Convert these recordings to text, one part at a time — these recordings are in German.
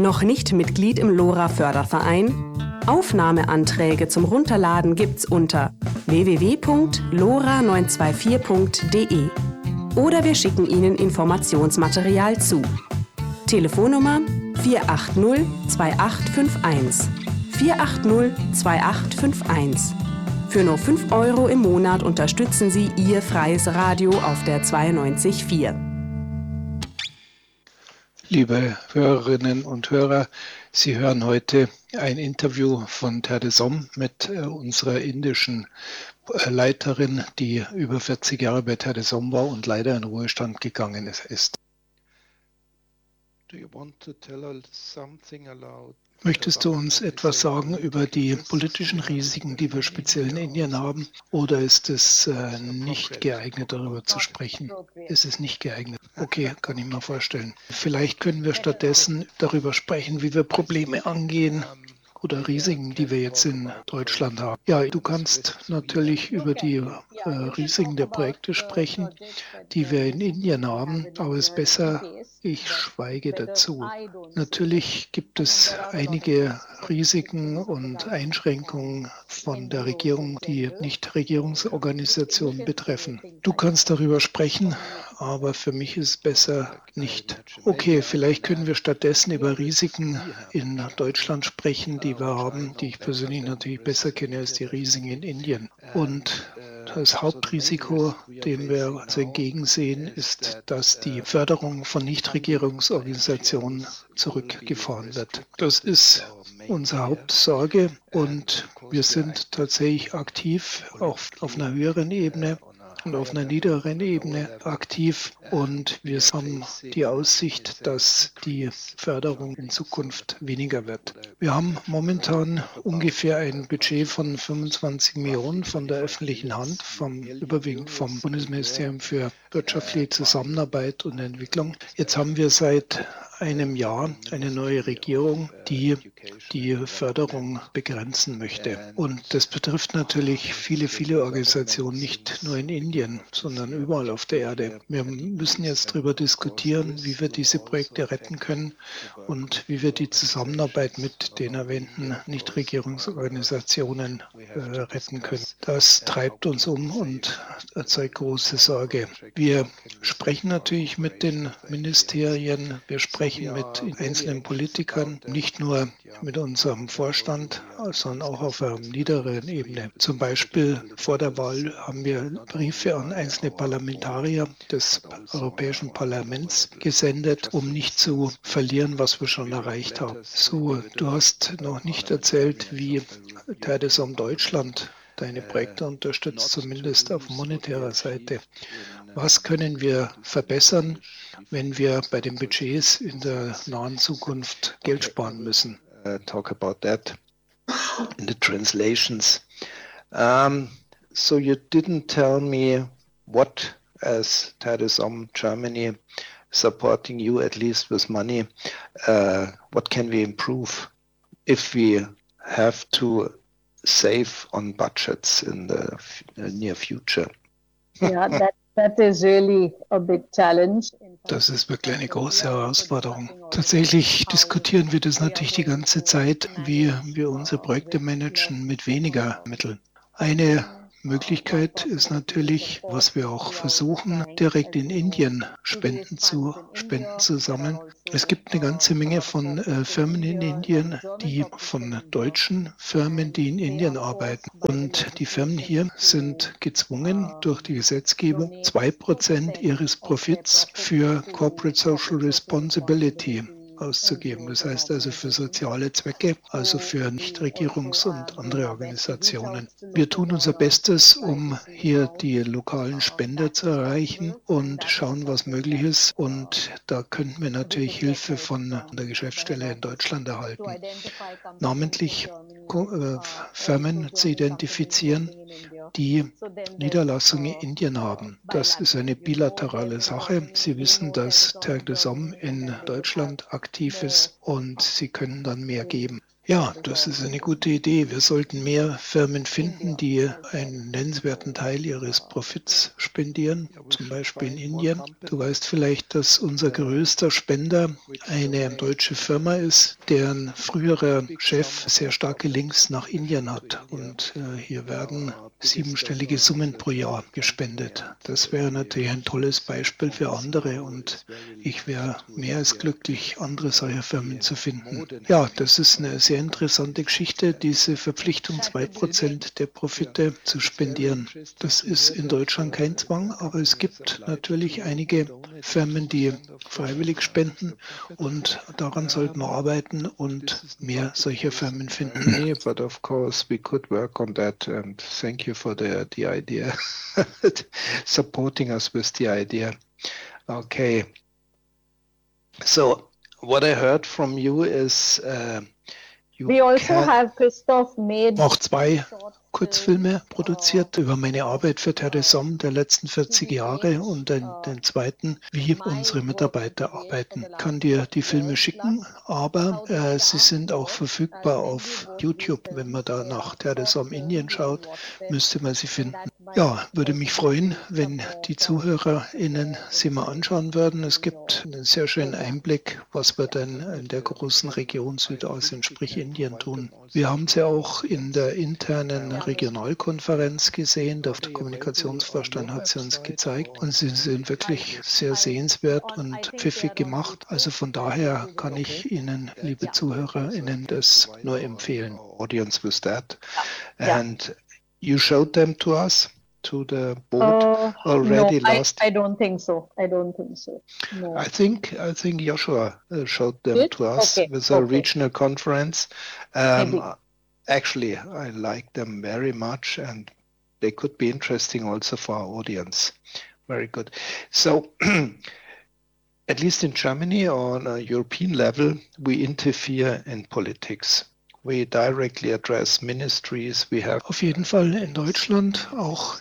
Noch nicht Mitglied im LoRa-Förderverein? Aufnahmeanträge zum Runterladen gibt's unter www.lora924.de oder wir schicken Ihnen Informationsmaterial zu. Telefonnummer 480 2851. 480 2851. Für nur 5 Euro im Monat unterstützen Sie Ihr freies Radio auf der 92.4. Liebe Hörerinnen und Hörer, Sie hören heute ein Interview von Terdesom mit unserer indischen Leiterin, die über 40 Jahre bei Terdesom war und leider in Ruhestand gegangen ist. Do you want to tell us something about Möchtest du uns etwas sagen über die politischen Risiken, die wir speziell in Indien haben? Oder ist es nicht geeignet, darüber zu sprechen? Ist es nicht geeignet? Okay, kann ich mir vorstellen. Vielleicht können wir stattdessen darüber sprechen, wie wir Probleme angehen oder Risiken, die wir jetzt in Deutschland haben. Ja, du kannst natürlich über die Risiken der Projekte sprechen, die wir in Indien haben, aber es ist besser, ich schweige dazu. Natürlich gibt es einige Risiken und Einschränkungen von der Regierung, die Nichtregierungsorganisationen betreffen. Du kannst darüber sprechen, aber für mich ist es besser nicht. Okay, vielleicht können wir stattdessen über Risiken in Deutschland sprechen, die wir haben, die ich persönlich natürlich besser kenne als die Risiken in Indien. Und das Hauptrisiko, dem wir also entgegensehen, ist, dass die Förderung von Nichtregierungsorganisationen zurückgefahren wird. Das ist unsere Hauptsorge und wir sind tatsächlich aktiv, auch auf einer höheren Ebene und auf einer niederen Ebene aktiv und wir haben die Aussicht, dass die Förderung in Zukunft weniger wird. Wir haben momentan ungefähr ein Budget von 25 Millionen von der öffentlichen Hand, überwiegend vom Bundesministerium für wirtschaftliche Zusammenarbeit und Entwicklung. Jetzt haben wir seit einem Jahr eine neue Regierung, die die Förderung begrenzen möchte. Und das betrifft natürlich viele Organisationen, nicht nur in Indien, sondern überall auf der Erde. Wir müssen jetzt darüber diskutieren, wie wir diese Projekte retten können und wie wir die Zusammenarbeit mit den erwähnten Nichtregierungsorganisationen retten können. Das treibt uns um und erzeugt große Sorge. Wir sprechen natürlich mit den Ministerien, wir sprechen mit einzelnen Politikern, nicht nur mit unserem Vorstand, sondern auch auf einer niederen Ebene. Zum Beispiel vor der Wahl haben wir Briefe an einzelne Parlamentarier des Europäischen Parlaments gesendet, um nicht zu verlieren, was wir schon erreicht haben. So, du hast noch nicht erzählt, wie Terdesom Deutschland deine Projekte unterstützt, zumindest auf monetärer Seite. Was können wir verbessern, wenn wir bei den Budgets in der nahen Zukunft Geld sparen müssen? Talk about that in the translations. So you didn't tell me what, as Terdesom Germany supporting you at least with money, what can we improve if we have to save on budgets in the near future? Yeah, that is really a big challenge. Das ist wirklich eine große Herausforderung. Tatsächlich diskutieren wir das natürlich die ganze Zeit, wie wir unsere Projekte managen mit weniger Mitteln. Eine Möglichkeit ist natürlich, was wir auch versuchen, direkt in Indien Spenden zu sammeln. Es gibt eine ganze Menge von Firmen in Indien, die von deutschen Firmen, die in Indien arbeiten. Und die Firmen hier sind gezwungen, durch die Gesetzgebung 2% ihres Profits für Corporate Social Responsibility auszugeben. Das heißt also für soziale Zwecke, also für Nichtregierungs- und andere Organisationen. Wir tun unser Bestes, um hier die lokalen Spender zu erreichen und schauen, was möglich ist. Und da könnten wir natürlich Hilfe von der Geschäftsstelle in Deutschland erhalten. Namentlich Firmen zu identifizieren, die Niederlassungen in Indien haben. Das ist eine bilaterale Sache. Sie wissen, dass Terdesom in Deutschland aktiv ist und sie können dann mehr geben. Ja, das ist eine gute Idee. Wir sollten mehr Firmen finden, die einen nennenswerten Teil ihres Profits spendieren, zum Beispiel in Indien. Du weißt vielleicht, dass unser größter Spender eine deutsche Firma ist, deren früherer Chef sehr starke Links nach Indien hat. Und hier werden siebenstellige Summen pro Jahr gespendet. Das wäre natürlich ein tolles Beispiel für andere und ich wäre mehr als glücklich, andere solcher Firmen zu finden. Ja, das ist eine sehr interessante Geschichte, diese Verpflichtung, 2% der Profite zu spendieren. Das ist in Deutschland kein Zwang, aber es gibt natürlich einige Firmen, die freiwillig spenden und daran sollten wir arbeiten und mehr solcher Firmen finden. Me, but of course we could work on that. And thank you for the idea, supporting us with the idea. Okay. So what I heard from you is you We also can. have Christoph made Auch 2 short Kurzfilme produziert über meine Arbeit für Terre des Hommes der letzten 40 Jahre und den zweiten, wie unsere Mitarbeiter arbeiten. Ich kann dir die Filme schicken, aber sie sind auch verfügbar auf YouTube. Wenn man da nach Terre des Hommes Indien schaut, müsste man sie finden. Ja, würde mich freuen, wenn die ZuhörerInnen sie mal anschauen würden. Es gibt einen sehr schönen Einblick, was wir denn in der großen Region Südasien, sprich Indien, tun. Wir haben sie auch in der internen Regionalkonferenz gesehen. Der Kommunikationsvorstand hat sie uns gezeigt und sie sind wirklich sehr sehenswert und pfiffig gemacht. Also von daher kann ich Ihnen, liebe ZuhörerInnen, das nur empfehlen. Audience with that. Yeah. And you showed them to us, to the board already no, last. I don't think so. I don't think so. No. I think Joshua showed them Did? to us Okay, with a okay. regional conference. Maybe. Actually, I like them very much, and they could be interesting also for our audience. Very good. So, at least in Germany, on a European level, we interfere in politics. We directly address ministries. We have Auf jeden Fall in Deutschland, auch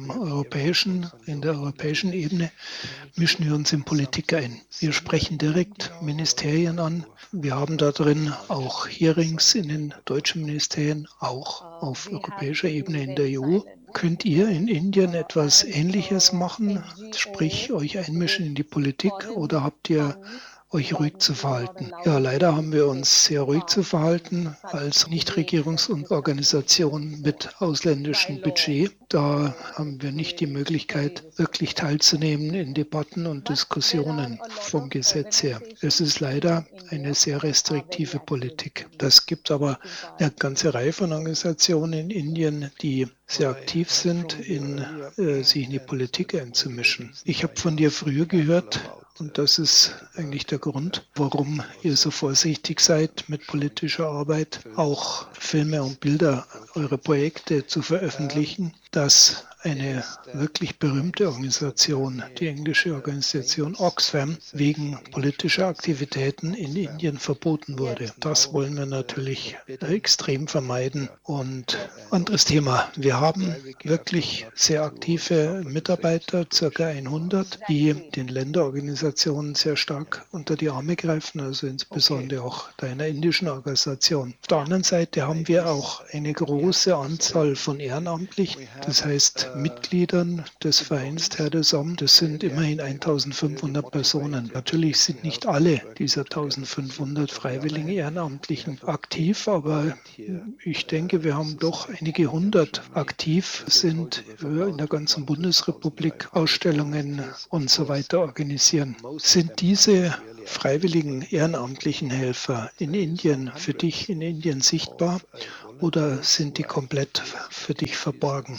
in der europäischen Ebene, mischen wir uns in Politik ein. Wir sprechen direkt Ministerien an. Wir haben da drin auch Hearings in den deutschen Ministerien, auch auf europäischer Ebene in der EU. Könnt ihr in Indien etwas Ähnliches machen, sprich euch einmischen in die Politik, oder habt ihr euch ruhig zu verhalten? Ja, leider haben wir uns sehr ruhig zu verhalten als Nichtregierungsorganisation mit ausländischem Budget. Da haben wir nicht die Möglichkeit, wirklich teilzunehmen in Debatten und Diskussionen vom Gesetz her. Es ist leider eine sehr restriktive Politik. Das gibt aber eine ganze Reihe von Organisationen in Indien, die sehr aktiv sind, sich in die Politik einzumischen. Ich habe von dir früher gehört, und das ist eigentlich der Grund, warum ihr so vorsichtig seid mit politischer Arbeit, auch Filme und Bilder, eure Projekte zu veröffentlichen, dass eine wirklich berühmte Organisation, die englische Organisation Oxfam, wegen politischer Aktivitäten in Indien verboten wurde. Das wollen wir natürlich extrem vermeiden. Und anderes Thema. Wir haben wirklich sehr aktive Mitarbeiter, circa 100, die den Länderorganisationen sehr stark unter die Arme greifen, also insbesondere auch deiner indischen Organisation. Auf der anderen Seite haben wir auch eine große Anzahl von Ehrenamtlichen, das heißt Mitgliedern des Vereins Terre des Hommes. Das sind immerhin 1500 Personen. Natürlich sind nicht alle dieser 1500 freiwilligen Ehrenamtlichen aktiv, aber ich denke, wir haben doch einige hundert aktiv, sind in der ganzen Bundesrepublik Ausstellungen und so weiter organisieren. Sind diese freiwilligen ehrenamtlichen Helfer in Indien für dich in Indien sichtbar oder sind die komplett für dich verborgen?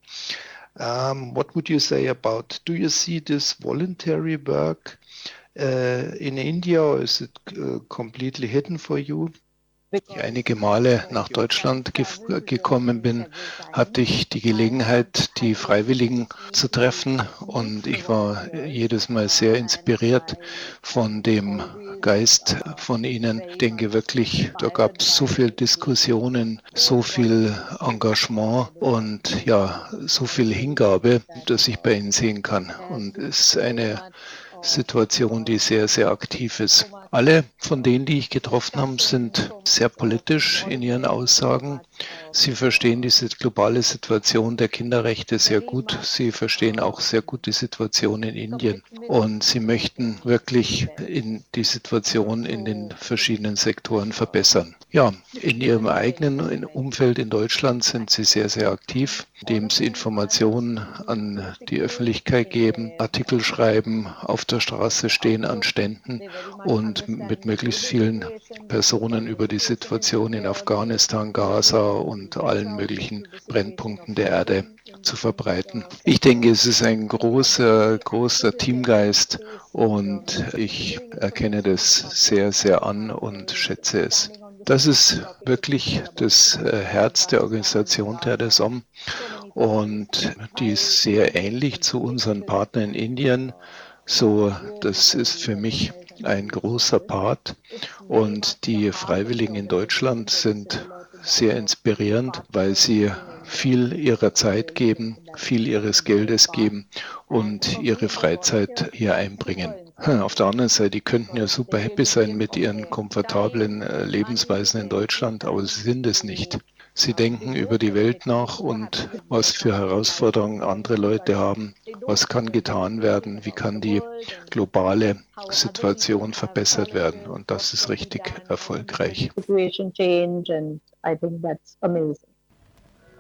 What would you say about, do you see this voluntary work in India, or is it completely hidden for you? Ich einige Male nach Deutschland gekommen bin, hatte ich die Gelegenheit, die Freiwilligen zu treffen und ich war jedes Mal sehr inspiriert von dem Geist von ihnen. Ich denke wirklich, da gab es so viel Diskussionen, so viel Engagement und ja, so viel Hingabe, dass ich bei ihnen sehen kann. Und es ist eine Situation, die sehr, sehr aktiv ist. Alle von denen, die ich getroffen habe, sind sehr politisch in ihren Aussagen. Sie verstehen diese globale Situation der Kinderrechte sehr gut. Sie verstehen auch sehr gut die Situation in Indien. Und sie möchten wirklich die Situation in den verschiedenen Sektoren verbessern. Ja, in ihrem eigenen Umfeld in Deutschland sind sie sehr, sehr aktiv, indem sie Informationen an die Öffentlichkeit geben, Artikel schreiben, auf der Straße stehen an Ständen und mit möglichst vielen Personen über die Situation in Afghanistan, Gaza und allen möglichen Brennpunkten der Erde zu verbreiten. Ich denke, es ist ein großer Teamgeist und ich erkenne das sehr, sehr an und schätze es. Das ist wirklich das Herz der Organisation Terre des Hommes und die ist sehr ähnlich zu unseren Partnern in Indien. So, das ist für mich ein großer Part und die Freiwilligen in Deutschland sind sehr inspirierend, weil sie viel ihrer Zeit geben, viel ihres Geldes geben und ihre Freizeit hier einbringen. Auf der anderen Seite, die könnten ja super happy sein mit ihren komfortablen Lebensweisen in Deutschland, aber sie sind es nicht. Sie denken über die Welt nach und was für Herausforderungen andere Leute haben, was kann getan werden, wie kann die globale Situation verbessert werden. Und das ist richtig erfolgreich. Situation change, and I think that's amazing.